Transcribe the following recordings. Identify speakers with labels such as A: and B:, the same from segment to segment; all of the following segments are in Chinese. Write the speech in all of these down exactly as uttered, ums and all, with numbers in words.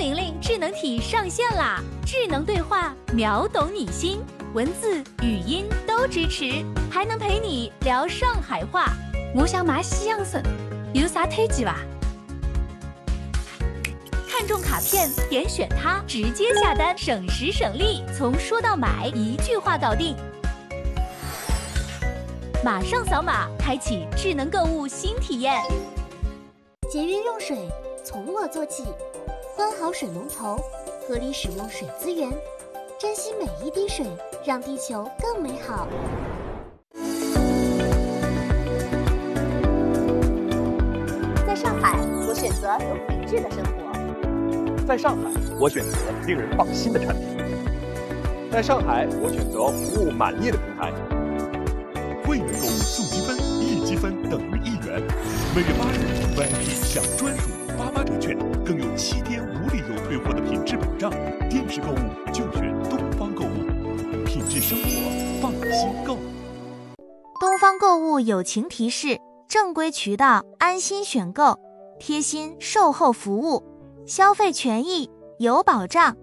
A: 玲玲智能体上线啦！智能对话秒懂你心，文字、语音都支持，还能陪你聊上海话。我想买西洋参，有啥推荐吧？看中卡片，点选它，直接下单，省时省力，从说到买一句话搞定。马上扫码，开启智能购物新体验。
B: 节约用水，从我做起。关好水龙头，合理使用水资源，珍惜每一滴水，让地球更美好。在上海，我选择有品质的生活。
C: 在上海，我选择令人放心的产品。在上海，我选择服务满意的平台。
D: 会员购物送积分，一积分等于一元。每月八日 ，V I P 享专属八八折券，更有七天无理由退货的品质保障。电视购物就选东方购物，品质生活，放心购。
E: 东方购物友情提示：正规渠道，安心选购，贴心售后服务，消费权益有保障。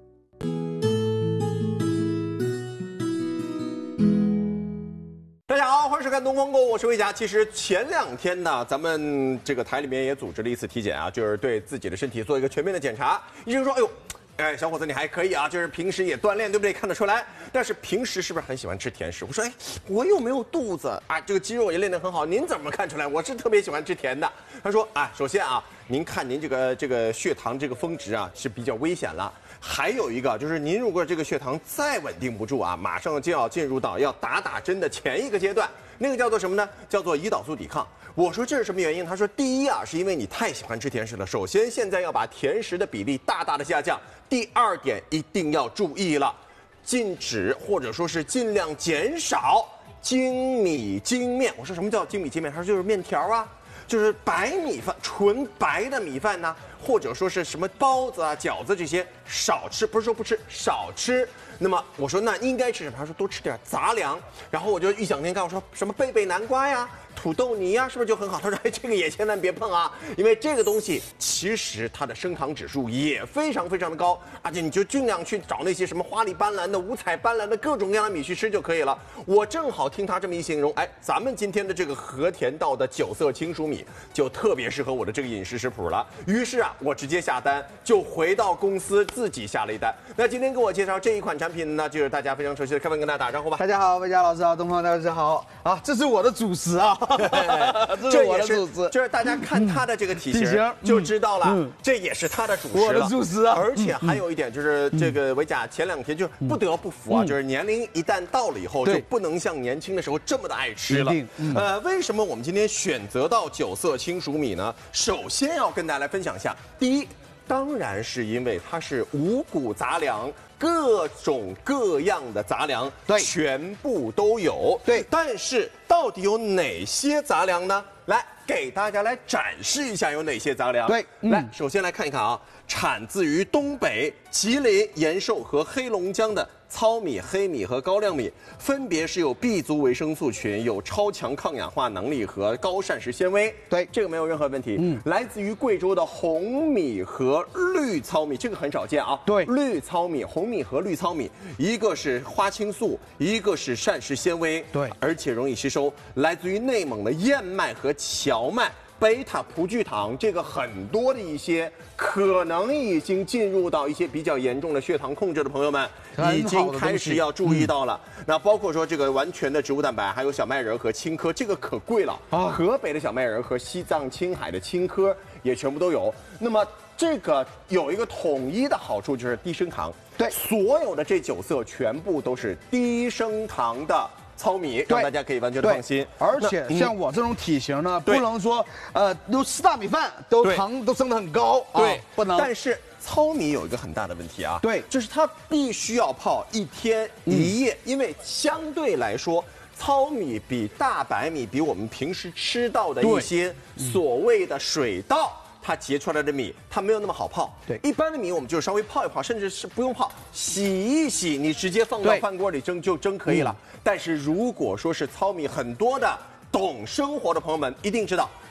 F: 大家好，欢迎收看东方购物，我是魏佳。其实前两天呢，咱们这个台里面也组织了一次体检啊，就是对自己的身体做一个全面的检查。医生说，哎呦，哎，小伙子你还可以啊，就是平时也锻炼，对不对？看得出来。但是平时是不是很喜欢吃甜食？我说，哎，我又没有肚子啊，这个肌肉也练得很好，您怎么看出来我是特别喜欢吃甜的？他说，啊，首先啊，您看您这个这个血糖这个峰值啊是比较危险了。还有一个就是，您如果这个血糖再稳定不住啊，马上就要进入到要打打针的前一个阶段，那个叫做什么呢？叫做胰岛素抵抗。我说这是什么原因？他说，第一啊，是因为你太喜欢吃甜食了。首先，现在要把甜食的比例大大的下降。第二点一定要注意了，禁止或者说是尽量减少精米精面。我说什么叫精米精面？他说就是面条啊。就是白米饭，纯白的米饭呢，或者说是什么包子啊、饺子这些少吃，不是说不吃，少吃。那么我说那应该吃什么？他说多吃点杂粮。然后我就异想天开，我说什么贝贝南瓜呀、土豆泥呀，是不是就很好？他说哎，这个也千万别碰啊，因为这个东西其实它的升糖指数也非常非常的高，而且你就尽量去找那些什么花里斑斓的、五彩斑斓的各种各样的米去吃就可以了。我正好听他这么一形容，哎，咱们今天的这个和田道的九色青薯米就特别适合我的这个饮食食谱了。于是啊，我直接下单，就回到公司自己下了一单。那今天给我介绍这一款产品呢，就是大家非常熟悉的，开文跟大家打招呼吧。
G: 大家好，魏佳老师好，东方大家好啊，这是我的主食啊，这是我的主食，
F: 就是大家看他的这个体型、嗯、就知道了、嗯，这也是他的主食了。
G: 我的主食啊，
F: 而且还有一点就是这个维甲前两天就不得不服啊、嗯，就是年龄一旦到了以后，就不能像年轻的时候这么的爱吃了。嗯、呃，为什么我们今天选择到九色青薯米呢？首先要跟大家来分享一下，第一，当然是因为它是五谷杂粮。各种各样的杂粮，对，全部都有。对，但是到底有哪些杂粮呢？来，给大家来展示一下有哪些杂粮。对，嗯、来，首先来看一看啊，产自于东北、吉林、延寿和黑龙江的糙米、黑米和高粱米，分别是有 B 族维生素群，有超强抗氧化能力和高膳食纤维。对，这个没有任何问题。嗯，来自于贵州的红米和绿糙米，这个很少见啊。对，绿糙米、红米和绿糙米，一个是花青素，一个是膳食纤维。对，而且容易吸收。来自于内蒙的燕麦和荞麦。贝塔葡聚糖，这个很多的一些可能已经进入到一些比较严重的血糖控制的朋友们，已经开始要注意到了。嗯、那包括说这个完全的植物蛋白，还有小麦仁和青稞，这个可贵了。啊，河北的小麦仁和西藏、青海的青稞也全部都有。那么这个有一个统一的好处，就是低升糖。对，所有的这九色全部都是低升糖的。糙米让大家可以完全的放心，
G: 而且像我这种体型呢，不能说呃都吃大米饭都糖都升得很高，对，啊、不能。
F: 但是糙米有一个很大的问题啊，对，就是它必须要泡一天一夜，嗯、因为相对来说。糙米比大白米比我们平时吃到的一些所谓的水稻。它结出来的米，它没有那么好泡。对，一般的米我们就稍微泡一泡，甚至是不用泡，洗一洗，你直接放到饭锅里蒸就蒸可以了。嗯、但是如果说是糙米，很多的懂生活的朋友们一定知道，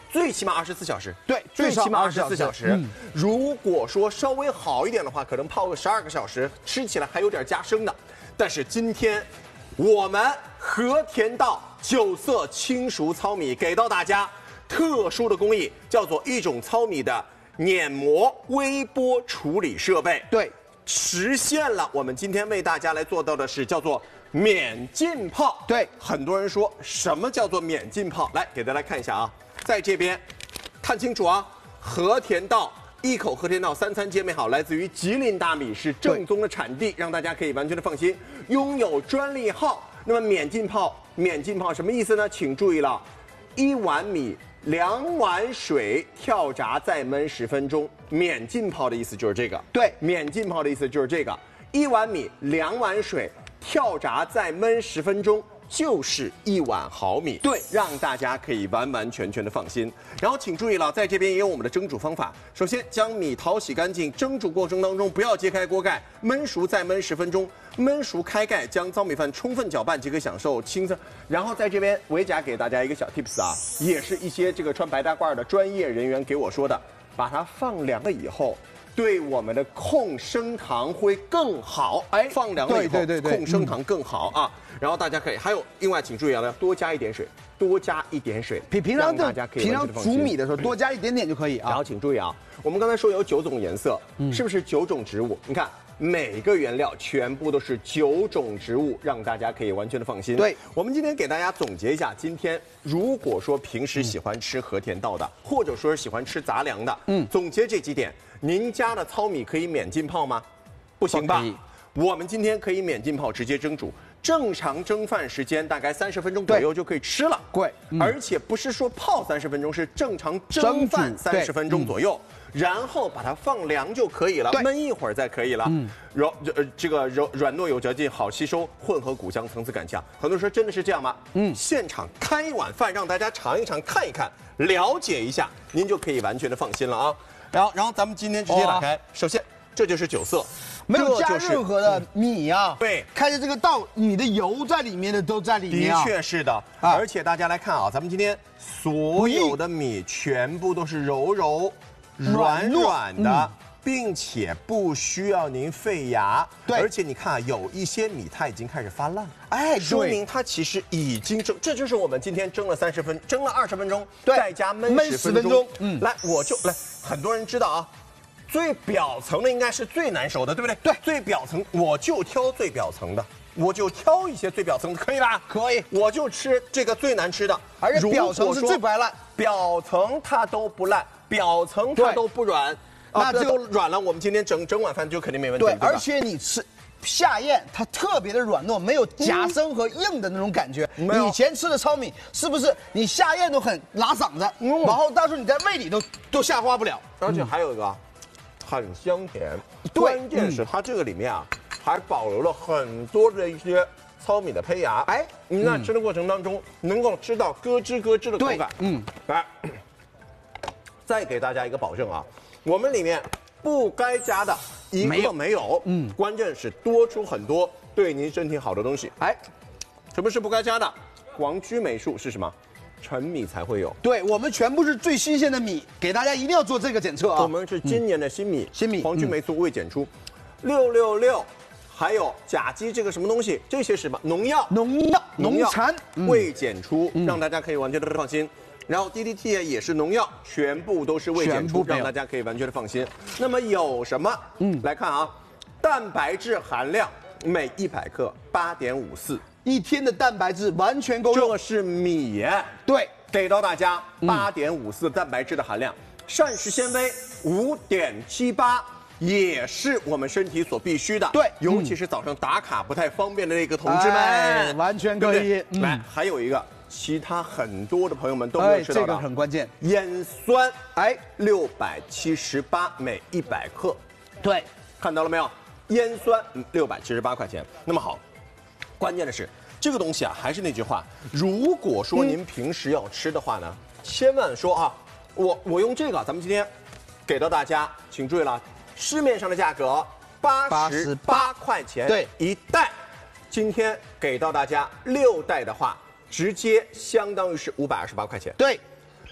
F: 最起码二十四小时。
G: 对，
F: 最起码二十四小时。
G: 嗯、
F: 如果说稍微好一点的话，可能泡个十二个小时，吃起来还有点加生的。但是今天，我们和田道九色轻熟糙米给到大家特殊的工艺，叫做一种糙米的碾磨微波处理设备。
G: 对，
F: 实现了我们今天为大家来做到的是叫做免浸泡。
G: 对，
F: 很多人说什么叫做免浸泡？来给大家看一下啊，在这边看清楚啊，和田道。一口和田道三餐皆美好，来自于吉林大米，是正宗的产地，让大家可以完全的放心。拥有专利号。那么免浸泡，免浸泡什么意思呢？请注意了，一碗米两碗水跳闸再焖十分钟。免浸泡的意思就是这个。
G: 对，
F: 免浸泡的意思就是这个，一碗米两碗水跳闸再焖十分钟。就是一碗好米，
G: 对，
F: 让大家可以完完全全的放心。然后请注意了，在这边也有我们的蒸煮方法。首先将米淘洗干净，蒸煮过程当中不要揭开锅盖，焖熟再焖十分钟。焖熟开盖，将糙米饭充分搅拌即可享受清澈。然后在这边维甲给大家一个小 tips 啊，也是一些这个穿白大褂的专业人员给我说的，把它放凉了以后。对我们的控升糖会更好，哎，放凉了以后，
G: 对对对对，
F: 控升糖更好、嗯、啊。然后大家可以还有另外，请注意啊，要多加一点水，多加一点水，
G: 比平常
F: 大家可以
G: 平常煮米的时候多加一点点就可以啊。
F: 然后请注意啊，我们刚才说有九种颜色，嗯、是不是九种植物？你看每个原料全部都是九种植物，让大家可以完全的放心。
G: 对，
F: 我们今天给大家总结一下，今天如果说平时喜欢吃和田道的，嗯、或者说是喜欢吃杂粮的，嗯，总结这几点。您家的糙米可以免浸泡吗？不行吧？我们今天可以免浸泡，直接蒸煮。正常蒸饭时间大概三十分钟左右就可以吃了。
G: 对，
F: 嗯、而且不是说泡三十分钟，是正常蒸饭三十分钟左右，嗯、然后把它放凉就可以了，焖一会儿再可以了。嗯，柔呃这个柔软糯有嚼劲，好吸收，混合谷香，层次感强。很多人说真的是这样吗？嗯，现场开一碗饭让大家尝一尝，看一看，了解一下，您就可以完全的放心了啊。然后，然后咱们今天直接打开，首先这就是九色，
G: 没有加任何的米啊，
F: 对，
G: 开着这个道，你的油在里面的都在里面、啊，
F: 的确是的，啊、而且大家来看啊，咱们今天所有的米全部都是柔柔、软软的。嗯，并且不需要您费牙，
G: 对，
F: 而且你看啊，有一些米它已经开始发烂，哎，说明它其实已经蒸，这就是我们今天蒸了三十分，蒸了二十分钟，再加焖十分钟，嗯，来，我就来，很多人知道啊，最表层的应该是最难熟的，对不对？
G: 对，
F: 最表层我就挑最表层的，我就挑一些最表层的，可以吧？
G: 可以，
F: 我就吃这个最难吃的，
G: 而且表层是最不爱烂，
F: 表层它都不烂，表层它都不软。那就软了，我们今天整整碗饭就肯定没问题。
G: 对，对，而且你吃下咽，它特别的软糯，没有夹生和硬的那种感觉。嗯、以前吃的糙米是不是你下咽都很拉嗓子，嗯、然后到时候你在胃里都都消化不了。
F: 而且还有一个，很香甜。关键是它这个里面啊，还保留了很多的一些糙米的胚芽。哎，你在吃的过程当中能够吃到咯吱咯吱的口感。嗯，来，再给大家一个保证啊。我们里面不该加的一个没有，嗯，关键是多出很多对您身体好的东西。哎，什么是不该加的？黄曲霉素是什么？陈米才会有。
G: 对，我们全部是最新鲜的米，给大家一定要做这个检测啊。
F: 我们是今年的新米，
G: 嗯、新米
F: 黄曲霉素未检出，六六六，还有甲基这个什么东西，这些是什么？农药，
G: 农药，农残
F: 未检出，嗯、让大家可以完全的放心。然后 D D T 也是农药，全部都是未检出，让大家可以完全的放心。那么有什么？嗯，来看啊，蛋白质含量每一百克八点五四，
G: 一天的蛋白质完全够用。
F: 这是米，
G: 对，
F: 给到大家八点五四蛋白质的含量，膳食纤维五点七八。也是我们身体所必须的，
G: 对，
F: 尤其是早上打卡不太方便的那个同志们，
G: 哎、完全可以。
F: 对对嗯、来，还有一个。其他很多的朋友们都没有吃到的，
G: 哎、这个很关键。
F: 烟酸，哎，六百七十八每一百克，
G: 对，
F: 看到了没有？烟酸六百七十八块钱。那么好，关键的是这个东西啊，还是那句话，如果说您平时要吃的话呢，嗯、千万说啊，我我用这个，咱们今天给到大家，请注意了，市面上的价格八十八块钱，
G: 对，
F: 一袋，今天给到大家六袋的话。直接相当于是五百二十八块钱。
G: 对，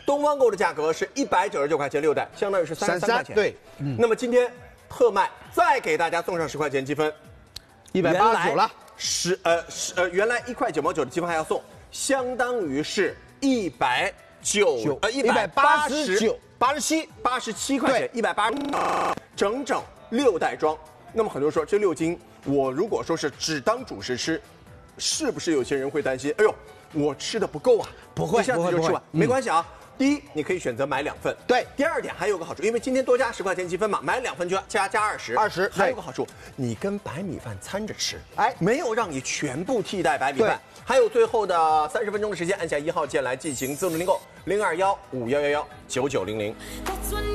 F: 东方购的价格是一百九十九块钱六袋，相当于是三十三块钱。
G: 对，
F: 嗯，那么今天特卖再给大家送上十块钱积分，
G: 一百八十九了。
F: 十呃十呃，原来一块九毛九的积分还要送，相当于是一百九呃一百八十九
G: 八十七
F: 八十七块钱，一百八整整六袋装。那么很多人说这六斤，我如果说是只当主食吃，是不是有些人会担心？哎呦，我吃的不够啊，
G: 不会，
F: 一下子就吃完，没关系啊。第一，你可以选择买两份。
G: 对。
F: 第二点还有个好处，因为今天多加十块钱积分嘛，买两份就加加二十。
G: 二十。
F: 还有个好处，你跟白米饭掺着吃，
G: 哎，
F: 没有让你全部替代白米饭。还有最后的三十分钟的时间，按下一号键来进行自动订购，零二幺五幺幺幺九九零零。